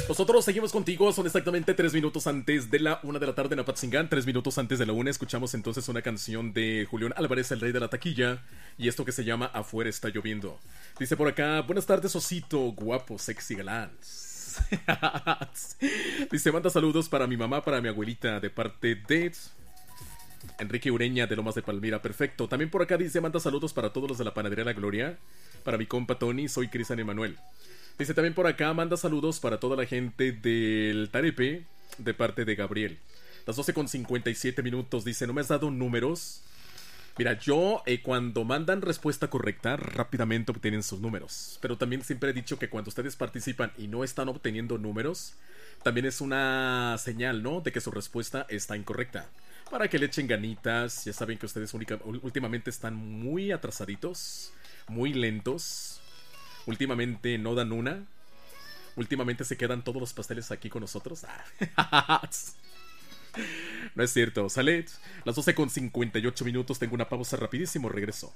Nosotros seguimos contigo, son exactamente 3 minutos antes de la 1 de la tarde en Apatzingán, 3 minutos antes de la 1. Escuchamos entonces una canción de Julián Álvarez, el rey de la taquilla, y esto que se llama Afuera está lloviendo. Dice por acá, buenas tardes Osito, guapo, sexy, galán. Dice, manda saludos para mi mamá, para mi abuelita, de parte de Enrique Ureña de Lomas de Palmira. Perfecto. También por acá dice, manda saludos para todos los de la Panadería La Gloria, para mi compa Tony, soy Cristian Emanuel. Dice también por acá, manda saludos para toda la gente del Tarepe, de parte de Gabriel. Las 12:57 dice, ¿no me has dado números? Mira, yo cuando mandan respuesta correcta, rápidamente obtienen sus números. Pero también siempre he dicho que cuando ustedes participan y no están obteniendo números, también es una señal, ¿no? De que su respuesta está incorrecta. Para que le echen ganitas. Ya saben que ustedes últimamente están muy atrasaditos, muy lentos. Últimamente no dan una. Últimamente se quedan todos los pasteles aquí con nosotros. No es cierto, sale. Las 12:58 tengo una pausa rapidísimo, regreso.